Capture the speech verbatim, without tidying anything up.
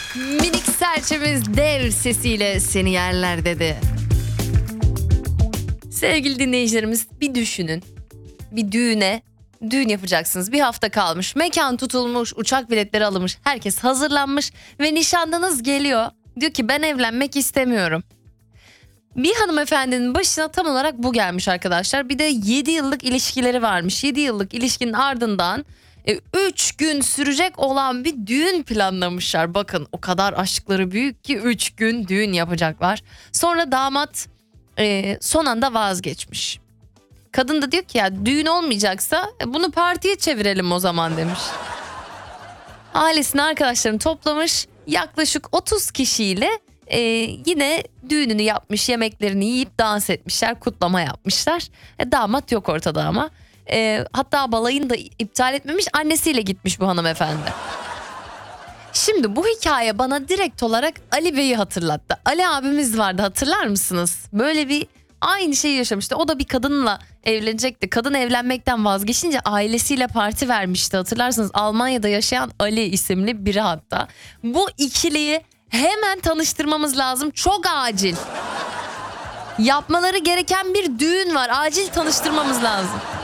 Minik serçemiz dev sesiyle seni yerler dedi. Sevgili dinleyicilerimiz, bir düşünün. Bir düğüne, düğün yapacaksınız. Bir hafta kalmış. Mekan tutulmuş, uçak biletleri alınmış. Herkes hazırlanmış ve nişanlınız geliyor. Diyor ki ben evlenmek istemiyorum. Bir hanımefendinin başına tam olarak bu gelmiş arkadaşlar. Bir de yedi yıllık ilişkileri varmış. yedi yıllık ilişkinin ardından üç gün sürecek olan bir düğün planlamışlar. Bakın, o kadar aşkları büyük ki üç gün düğün yapacaklar. Sonra damat e, son anda vazgeçmiş. Kadın da diyor ki ya düğün olmayacaksa bunu partiye çevirelim o zaman demiş. Ailesini, arkadaşlarını toplamış, yaklaşık otuz kişiyle e, yine düğününü yapmış, yemeklerini yiyip dans etmişler, kutlama yapmışlar. E, damat yok ortada ama. E, hatta balayını da iptal etmemiş, annesiyle gitmiş bu hanımefendi. Şimdi bu hikaye bana direkt olarak Ali Bey'i hatırlattı. Ali abimiz vardı, hatırlar mısınız? Böyle bir aynı şeyi yaşamıştı. O da bir kadınla evlenecekti. Kadın evlenmekten vazgeçince ailesiyle parti vermişti. Hatırlarsınız, Almanya'da yaşayan Ali isimli biri hatta. Bu ikiliyi hemen tanıştırmamız lazım. Çok acil. Yapmaları gereken bir düğün var. Acil tanıştırmamız lazım.